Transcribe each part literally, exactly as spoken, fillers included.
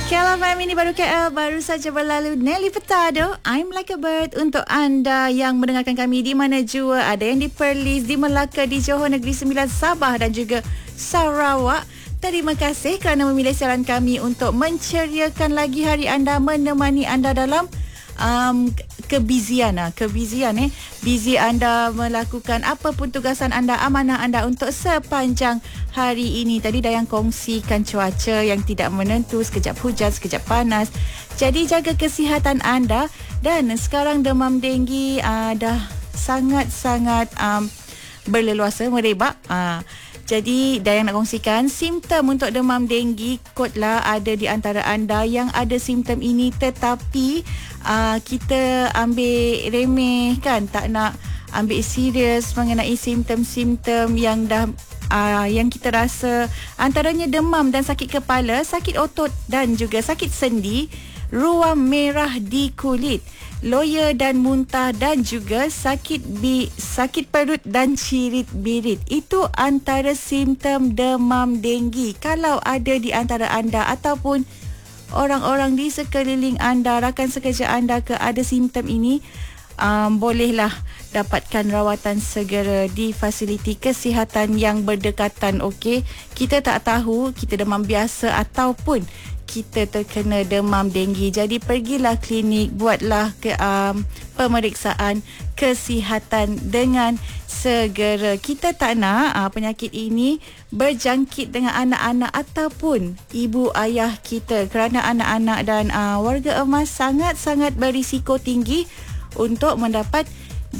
K L F M ini baru K L, baru saja berlalu Nelly Furtado, I'm Like a Bird. Untuk anda yang mendengarkan kami di mana jua, ada yang di Perlis, di Melaka, di Johor Negeri Sembilan, Sabah dan juga Sarawak. Terima kasih kerana memilih siaran kami untuk menceriakan lagi hari anda, menemani anda dalam um, kebizian ah, kebizian eh busy anda melakukan apa pun tugasan anda, amanah anda untuk sepanjang hari ini. Tadi dah yang kongsikan cuaca yang tidak menentu, sekejap hujan, sekejap panas. Jadi jaga kesihatan anda. Dan sekarang demam denggi uh, dah sangat-sangat um, berleluasa, merebak. Uh, Jadi dah yang nak kongsikan simptom untuk demam denggi. Kotlah ada di antara anda yang ada simptom ini tetapi uh, kita ambil remeh kan, tak nak ambil serius mengenai simptom-simptom yang dah uh, yang kita rasa, antaranya demam dan sakit kepala, sakit otot dan juga sakit sendi, ruam merah di kulit, loya dan muntah dan juga sakit bi, sakit perut dan cirit-birit. Itu antara simptom demam denggi. Kalau ada di antara anda ataupun orang-orang di sekeliling anda, rakan sekerja anda ke ada simptom ini, um, bolehlah dapatkan rawatan segera di fasiliti kesihatan yang berdekatan. Okey, kita tak tahu kita demam biasa ataupun kita terkena demam denggi. Jadi pergilah klinik, buatlah ke um, pemeriksaan kesihatan dengan segera. Kita tak nak uh, penyakit ini berjangkit dengan anak-anak ataupun ibu ayah kita, kerana anak-anak dan uh, warga emas sangat-sangat berisiko tinggi untuk mendapat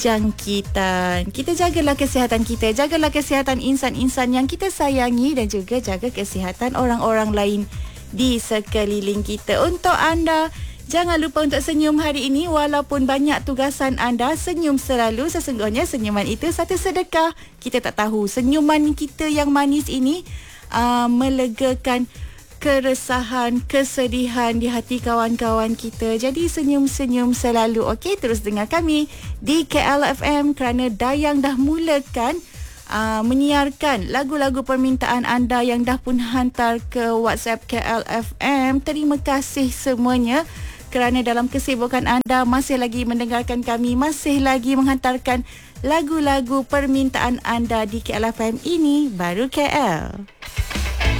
jangkitan. Kita jagalah kesihatan kita, jagalah kesihatan insan-insan yang kita sayangi dan juga jaga kesihatan orang-orang lain di sekeliling kita. Untuk anda, jangan lupa untuk senyum hari ini. Walaupun banyak tugasan anda, senyum selalu. Sesungguhnya senyuman itu satu sedekah. Kita tak tahu senyuman kita yang manis ini uh, melegakan keresahan, kesedihan di hati kawan-kawan kita. Jadi senyum-senyum selalu. Okey, terus dengar kami di K L F M kerana Dayang dah mulakan Uh, menyiarkan lagu-lagu permintaan anda yang dah pun hantar ke WhatsApp K L F M. Terima kasih semuanya kerana dalam kesibukan anda masih lagi mendengarkan kami, masih lagi menghantarkan lagu-lagu permintaan anda di K L F M ini baru K L.